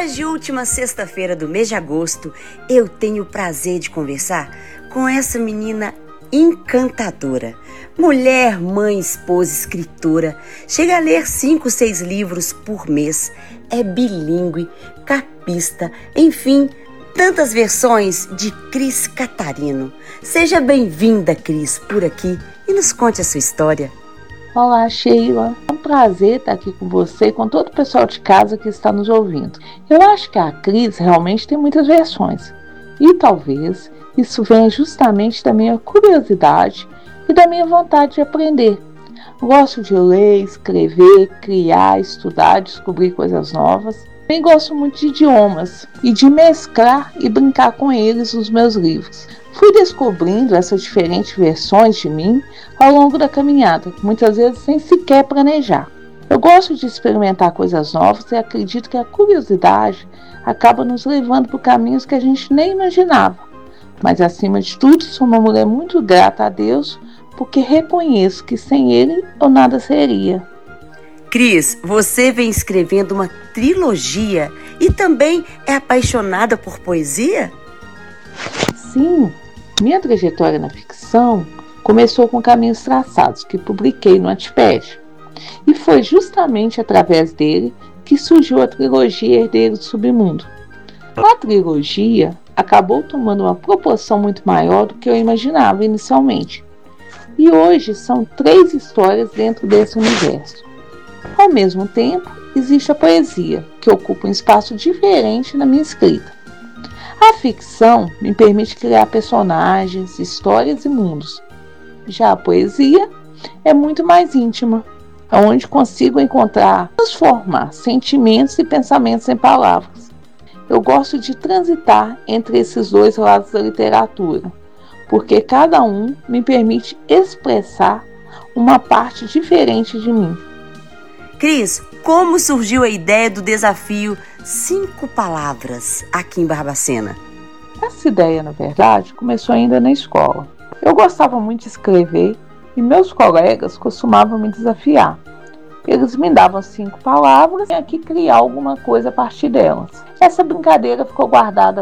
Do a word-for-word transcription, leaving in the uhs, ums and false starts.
Hoje, última sexta-feira do mês de agosto, eu tenho o prazer de conversar com essa menina encantadora. Mulher, mãe, esposa, escritora, chega a ler cinco, seis livros por mês, é bilíngue, capista, enfim, tantas versões de Cris Catarino. Seja bem-vinda, Cris, por aqui e nos conte a sua história. Olá, Sheila. É um prazer estar aqui com você e com todo o pessoal de casa que está nos ouvindo. Eu acho que a Cris realmente tem muitas versões e talvez isso venha justamente da minha curiosidade e da minha vontade de aprender. Gosto de ler, escrever, criar, estudar, descobrir coisas novas. Também gosto muito de idiomas e de mesclar e brincar com eles nos meus livros. Fui descobrindo essas diferentes versões de mim ao longo da caminhada, muitas vezes sem sequer planejar. Eu gosto de experimentar coisas novas e acredito que a curiosidade acaba nos levando por caminhos que a gente nem imaginava. Mas acima de tudo, sou uma mulher muito grata a Deus, porque reconheço que sem Ele eu nada seria. Cris, você vem escrevendo uma trilogia e também é apaixonada por poesia? Sim, minha trajetória na ficção começou com Caminhos Traçados, que publiquei no Wattpad. E foi justamente através dele que surgiu a trilogia Herdeiros do Submundo. A trilogia acabou tomando uma proporção muito maior do que eu imaginava inicialmente. E hoje são três histórias dentro desse universo. Ao mesmo tempo, existe a poesia, que ocupa um espaço diferente na minha escrita. A ficção me permite criar personagens, histórias e mundos. Já a poesia é muito mais íntima, onde consigo encontrar, transformar sentimentos e pensamentos em palavras. Eu gosto de transitar entre esses dois lados da literatura, porque cada um me permite expressar uma parte diferente de mim. Cris, como surgiu a ideia do desafio Cinco Palavras aqui em Barbacena? Essa ideia, na verdade, começou ainda na escola. Eu gostava muito de escrever e meus colegas costumavam me desafiar. Eles me davam cinco palavras e tinha que criar alguma coisa a partir delas. Essa brincadeira ficou guardada